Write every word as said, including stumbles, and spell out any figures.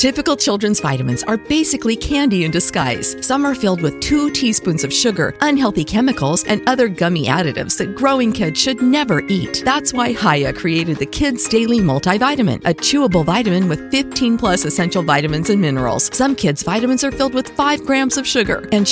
Typical children's vitamins are basically candy in disguise. Some are filled with two teaspoons of sugar, unhealthy chemicals, and other gummy additives that growing kids should never eat. That's why Hiya created the Kids Daily Multivitamin, a chewable vitamin with fifteen plus essential vitamins and minerals. Some kids' vitamins are filled with five grams of sugar, and